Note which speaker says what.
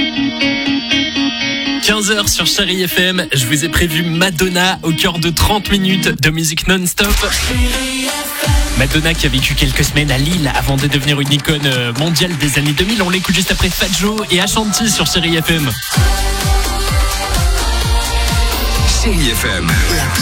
Speaker 1: 15h sur Chérie FM, je vous ai prévu Madonna au cœur de 30 minutes de musique non-stop. Madonna qui a vécu quelques semaines à Lille avant de devenir une icône mondiale des années 2000. On l'écoute juste après Fat Joe et Ashanti sur Chérie FM.
Speaker 2: Chérie FM.